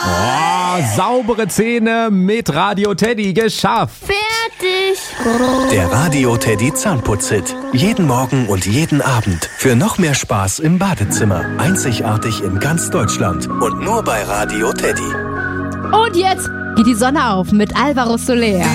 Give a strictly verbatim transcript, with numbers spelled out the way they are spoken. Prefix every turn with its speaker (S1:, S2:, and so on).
S1: Oh, saubere Zähne mit Radio Teddy geschafft.
S2: Fertig.
S3: Der Radio Teddy Zahnputz-Hit. Jeden Morgen und jeden Abend. Für noch mehr Spaß im Badezimmer. Einzigartig in ganz Deutschland. Und nur bei Radio Teddy.
S4: Und jetzt geht die Sonne auf mit Alvaro Soler.